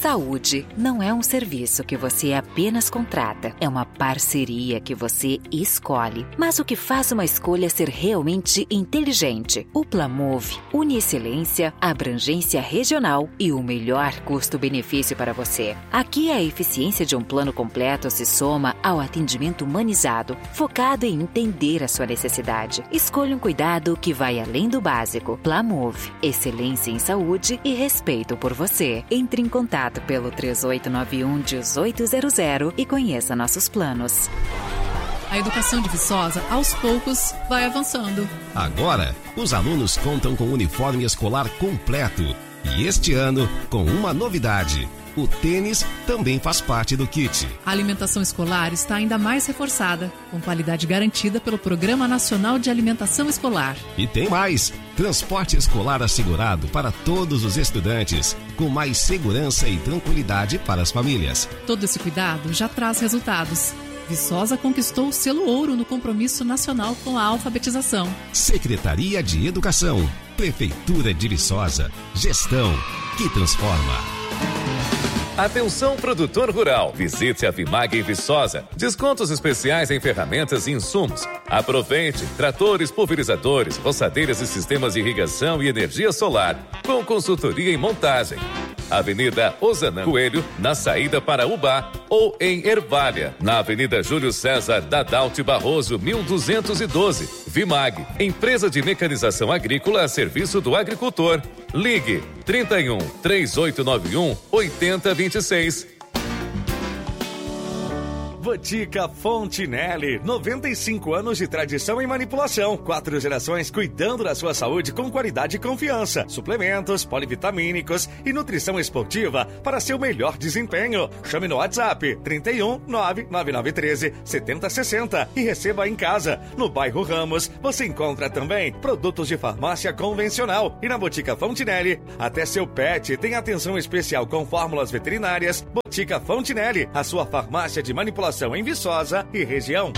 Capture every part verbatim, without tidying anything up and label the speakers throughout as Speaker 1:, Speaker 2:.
Speaker 1: Saúde não é um serviço que você apenas contrata, é uma parceria que você escolhe. Mas o que faz uma escolha ser realmente inteligente? O Plamove une excelência, abrangência regional e o melhor custo-benefício para você. Aqui a eficiência de um plano completo se soma ao atendimento humanizado, focado em entender a sua necessidade. Escolha um cuidado que vai além do básico. Plamove, excelência em saúde e respeito por você. Entre em contato pelo três oito nove um, um oito zero zero e conheça nossos planos.
Speaker 2: A educação de Viçosa, aos poucos, vai avançando.
Speaker 3: Agora, os alunos contam com uniforme escolar completo. E este ano, com uma novidade. O tênis também faz parte do kit.
Speaker 2: A alimentação escolar está ainda mais reforçada, com qualidade garantida pelo Programa Nacional de Alimentação Escolar.
Speaker 3: E tem mais! Transporte escolar assegurado para todos os estudantes, com mais segurança e tranquilidade para as famílias.
Speaker 2: Todo esse cuidado já traz resultados. Viçosa conquistou o selo ouro no compromisso nacional com a alfabetização.
Speaker 3: Secretaria de Educação, Prefeitura de Viçosa, gestão que transforma.
Speaker 4: Atenção, produtor rural. Visite a Vimag em Viçosa. Descontos especiais em ferramentas e insumos. Aproveite tratores, pulverizadores, roçadeiras e sistemas de irrigação e energia solar, com consultoria em montagem. Avenida Ozanam Coelho, na saída para Ubá, ou em Ervalha, na Avenida Júlio César Dadalti Barroso, mil duzentos e doze. Vimag, empresa de mecanização agrícola a serviço do agricultor. Ligue trinta e um, três oito nove um, oito zero dois seis.
Speaker 5: Botica Fontinelli, noventa e cinco anos de tradição em manipulação. Quatro gerações cuidando da sua saúde com qualidade e confiança. Suplementos, polivitamínicos e nutrição esportiva para seu melhor desempenho. Chame no WhatsApp trinta e um, nove nove nove um três, sete zero seis zero e receba em casa. No bairro Ramos, você encontra também produtos de farmácia convencional. E na Botica Fontinelli, até seu pet tem atenção especial com fórmulas veterinárias. Botica Fontinelli, a sua farmácia de manipulação em Viçosa e região.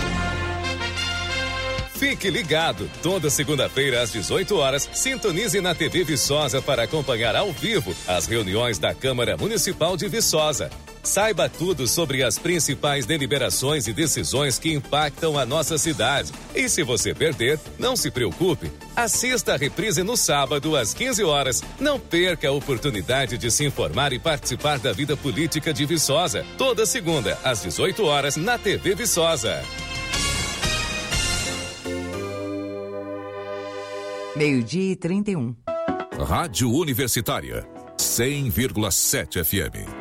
Speaker 4: Fique ligado, toda segunda-feira às dezoito horas, sintonize na T V Viçosa para acompanhar ao vivo as reuniões da Câmara Municipal de Viçosa. Saiba tudo sobre as principais deliberações e decisões que impactam a nossa cidade. E se você perder, não se preocupe. Assista a reprise no sábado às quinze horas. Não perca a oportunidade de se informar e participar da vida política de Viçosa. Toda segunda às dezoito horas na T V Viçosa.
Speaker 6: Meio-dia e trinta e um.
Speaker 7: Rádio Universitária, cem vírgula sete F M.